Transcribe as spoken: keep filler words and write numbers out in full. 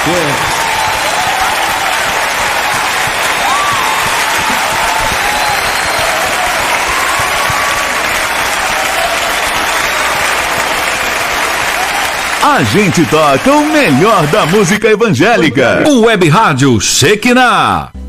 A gente toca o melhor da música evangélica. O Web Rádio Shekinah.